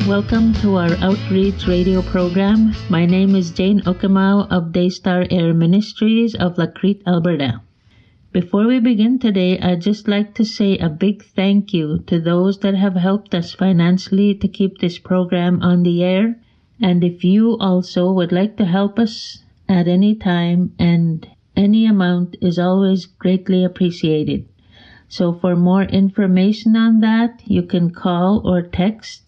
Welcome to our outreach radio program. My name is Jane Okimau of Daystar Air Ministries of La Crete, Alberta. Before we begin today, I'd just like to say a big thank you to those that have helped us financially to keep this program on the air. And if you also would like to help us at any time, and any amount is always greatly appreciated. So for more information on that, you can call or text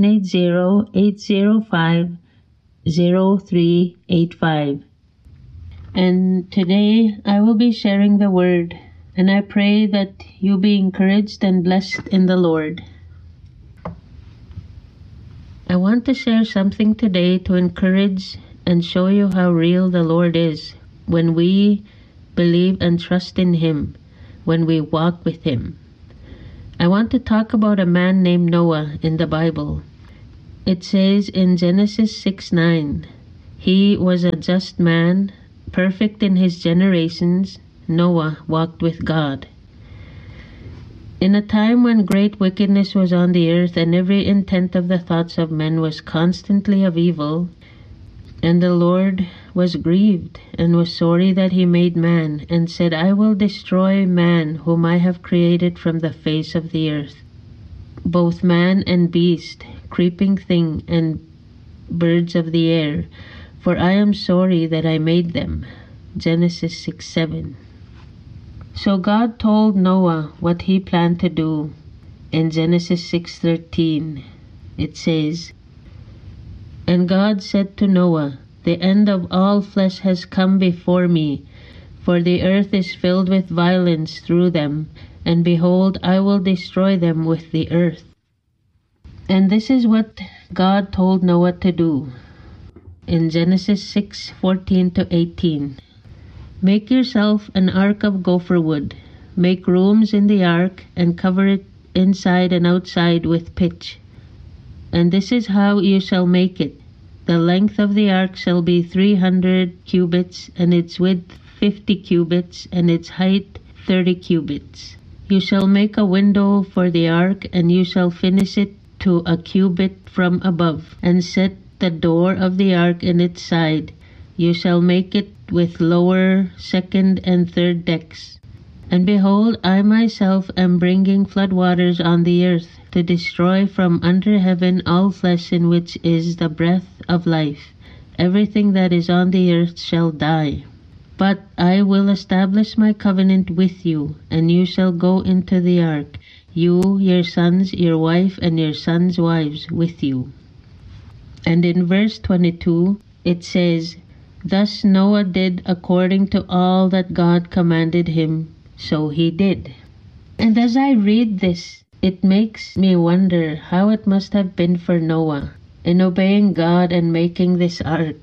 780-805-0385. And today I will be sharing the word, and I pray that you be encouraged and blessed in the Lord. I want to share something today to encourage and show you how real the Lord is when we believe and trust in Him, when we walk with Him. I want to talk about a man named Noah in the Bible. It says in Genesis 6:9, he was a just man, perfect in his generations. Noah walked with God. In a time when great wickedness was on the earth and every intent of the thoughts of men was constantly of evil, and the Lord was grieved and was sorry that He made man, and said, I will destroy man whom I have created from the face of the earth, both man and beast, creeping thing, and birds of the air, for I am sorry that I made them. Genesis 6:7. So God told Noah what He planned to do. In Genesis 6:13, it says, And God said to Noah, The end of all flesh has come before me, for the earth is filled with violence through them, and behold, I will destroy them with the earth. And this is what God told Noah to do. In Genesis 6:14-18, Make yourself an ark of gopher wood. Make rooms in the ark, and cover it inside and outside with pitch. And this is how you shall make it. The length of the ark shall be 300 cubits, and its width 50 cubits, and its height 30 cubits. You shall make a window for the ark, and you shall finish it to a cubit from above, and set the door of the ark in its side. You shall make it with lower, second, and third decks. And behold, I myself am bringing flood waters on the earth, to destroy from under heaven all flesh in which is the breath of life. Everything that is on the earth shall die. But I will establish my covenant with you, and you shall go into the ark, you, your sons, your wife, and your sons' wives with you. And in verse 22, it says, Thus Noah did according to all that God commanded him, so he did. And as I read this, it makes me wonder how it must have been for Noah in obeying God and making this ark.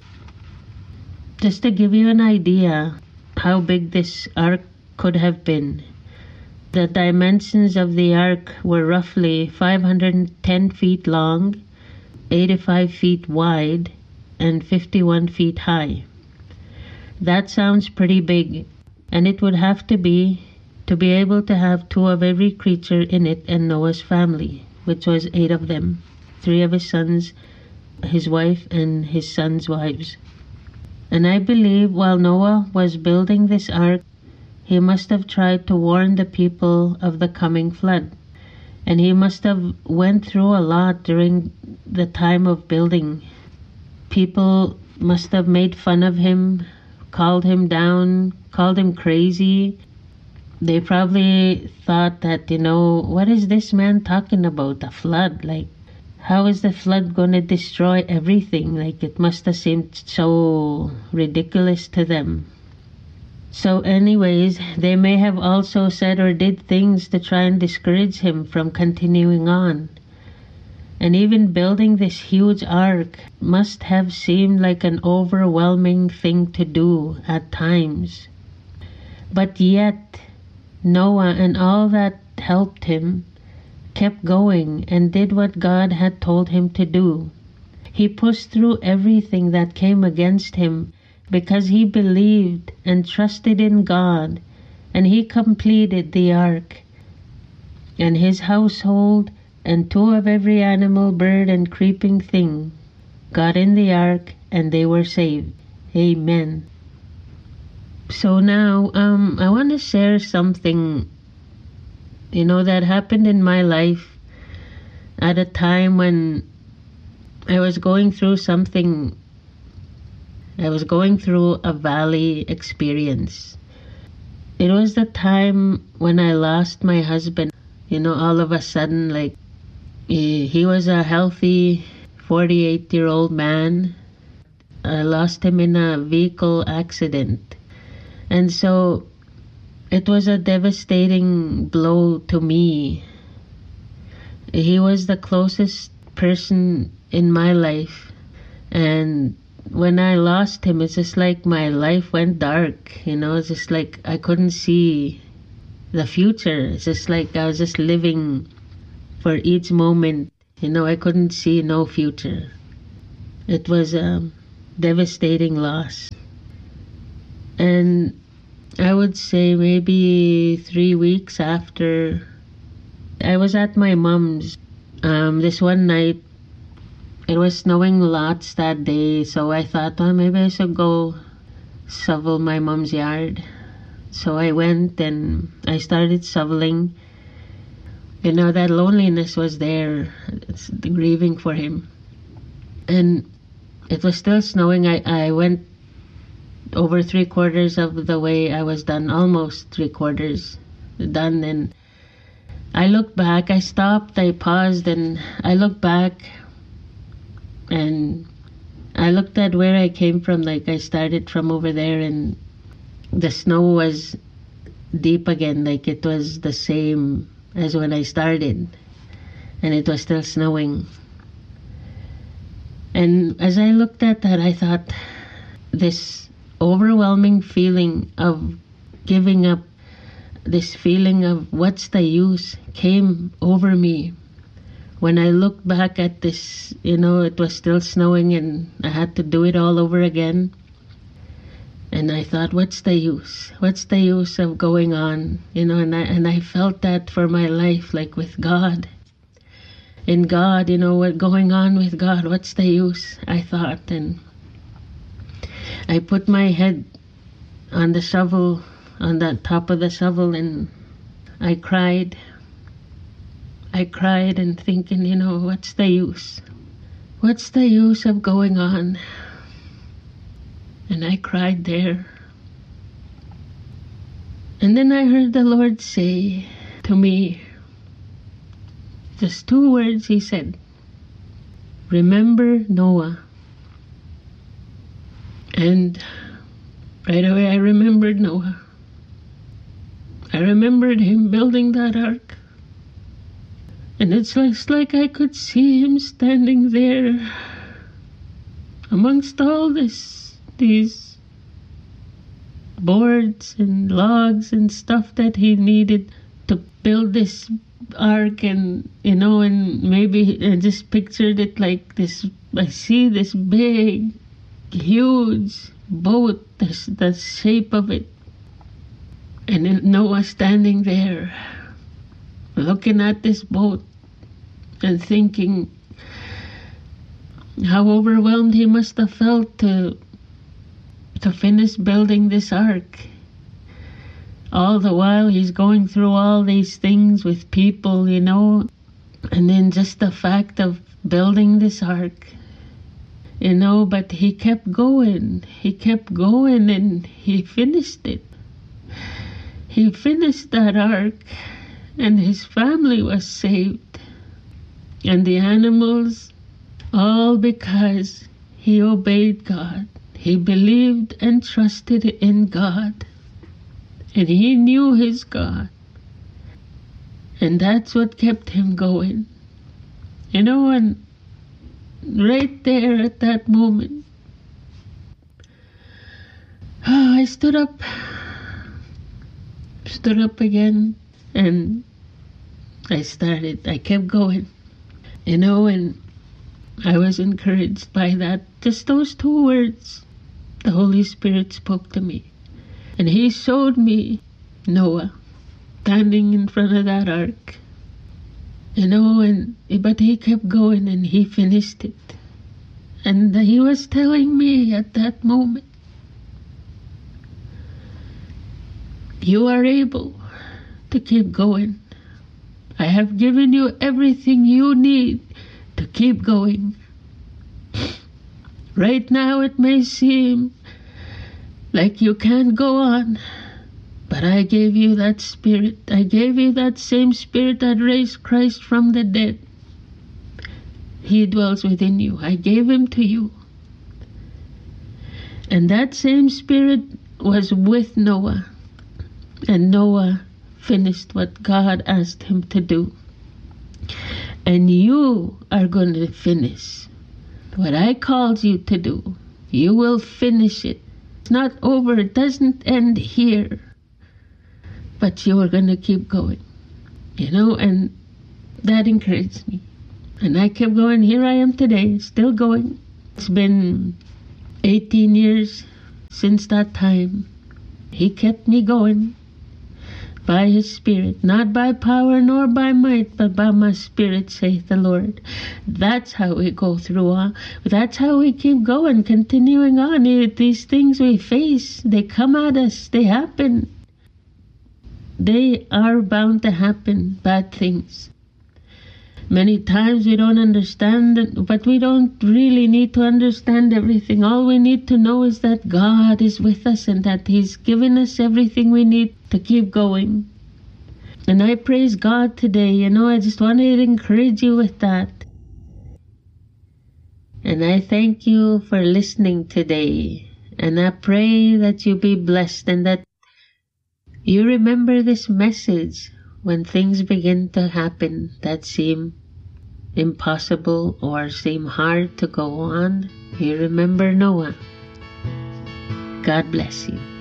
Just to give you an idea how big this ark could have been, the dimensions of the ark were roughly 510 feet long, 85 feet wide, and 51 feet high. That sounds pretty big, and it would have to be able to have 2 of every creature in it and Noah's family, which was 8 of them, 3 of his sons, his wife, and his sons' wives. And I believe while Noah was building this ark, he must have tried to warn the people of the coming flood. And he must have went through a lot during the time of building. People must have made fun of him, called him down, called him crazy. They probably thought that, what is this man talking about? A flood? Like, how is the flood going to destroy everything? Like, it must have seemed so ridiculous to them. So anyways, they may have also said or did things to try and discourage him from continuing on. And even building this huge ark must have seemed like an overwhelming thing to do at times. But yet, Noah and all that helped him kept going and did what God had told him to do. He pushed through everything that came against him because he believed and trusted in God, and he completed the ark. And his household And 2 of every animal, bird, and creeping thing got in the ark, and they were saved. Amen. So now, I want to share something, that happened in my life at a time when I was going through something. I was going through a valley experience. It was the time when I lost my husband. All of a sudden, like, he was a healthy 48-year-old man. I lost him in a vehicle accident. And so it was a devastating blow to me. He was the closest person in my life. And when I lost him, it's just like my life went dark. It's just like I couldn't see the future. It's just like I was just living for each moment. I couldn't see no future. It was a devastating loss. And I would say maybe 3 weeks after, I was at my mom's. This one night, it was snowing lots that day, so I thought, maybe I should go shovel my mom's yard. So I went and I started shoveling. That loneliness was there. It's the grieving for him. And it was still snowing. I went over 3/4 of the way. I was done, almost 3/4 done. And I looked back. I stopped, I paused, and I looked back. And I looked at where I came from. Like, I started from over there, and the snow was deep again. Like, it was the same as when I started, and it was still snowing. And as I looked at that, I thought, this overwhelming feeling of giving up, this feeling of what's the use, came over me. When I looked back at this, it was still snowing and I had to do it all over again. And I thought, what's the use? What's the use of going on? And I felt that for my life, like with God. In God, what going on with God, what's the use? I thought, and I put my head on the shovel, on the top of the shovel, and I cried. I cried and thinking, what's the use? What's the use of going on? And I cried there. And then I heard the Lord say to me, just 2 words. He said, remember Noah. And right away I remembered Noah. I remembered him building that ark. And it's like I could see him standing there amongst all these boards and logs and stuff that he needed to build this ark. And and maybe I just pictured it like this. I see this big, huge boat, the shape of it, and Noah standing there looking at this boat and thinking how overwhelmed he must have felt to finish building this ark. All the while he's going through all these things with people, and then just the fact of building this ark, but he kept going. He kept going and he finished it. He finished that ark and his family was saved. And the animals, all because he obeyed God. He believed and trusted in God. And he knew his God. And that's what kept him going. And right there at that moment, I stood up again, and I kept going. And I was encouraged by that. Just those 2 words, the Holy Spirit spoke to me. And he showed me Noah standing in front of that ark. But he kept going and he finished it. And he was telling me at that moment, you are able to keep going. I have given you everything you need to keep going. Right now it may seem like you can't go on, but I gave you that spirit. I gave you that same spirit that raised Christ from the dead. He dwells within you. I gave him to you. And that same spirit was with Noah. And Noah finished what God asked him to do. And you are going to finish what I called you to do. You will finish it. It's not over. It doesn't end here. But you are going to keep going. And that encouraged me. And I kept going. Here I am today, still going. It's been 18 years since that time. He kept me going by his spirit, not by power nor by might, but by my spirit, saith the Lord. That's how we go through. That's how we keep going, continuing on. These things we face, they come at us, they happen. They are bound to happen, bad things. Many times we don't understand, but we don't really need to understand everything. All we need to know is that God is with us and that he's given us everything we need to keep going. And I praise God today. I just wanted to encourage you with that. And I thank you for listening today. And I pray that you be blessed and that you remember this message when things begin to happen that seem impossible or seem hard to go on. You remember Noah. God bless you.